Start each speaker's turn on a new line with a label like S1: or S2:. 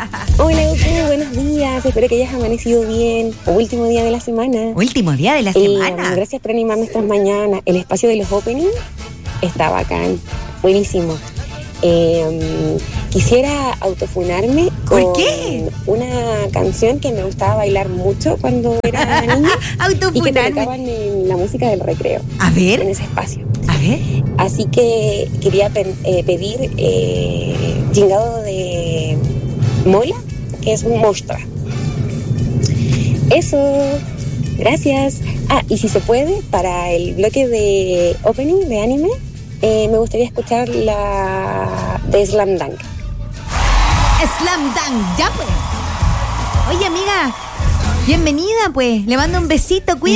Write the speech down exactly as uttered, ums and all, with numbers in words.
S1: Hola, Goku, buenos días. Espero que hayas amanecido bien. Último día de la semana.
S2: Último día de la
S1: Eh,
S2: semana.
S1: gracias por animarme estas mañanas. El espacio de los openings está bacán. Buenísimo. Eh, quisiera autofunarme con
S2: ¿Por qué?
S1: una canción que me gustaba bailar mucho cuando era niña y que
S2: Autofunarme.
S1: colocaban en la música del recreo,
S2: A
S1: en
S2: ver,
S1: ese espacio.
S2: a ver.
S1: Así que quería pe- eh, pedir eh, Gingado de Mola, que es un monstruo. Eso, gracias. Ah, y si se puede, para el bloque de opening de anime, eh, me gustaría escuchar la de Slam Dunk.
S2: Slam Dunk, ya pues. Oye, amiga, bienvenida pues. Le mando un besito, cuídate.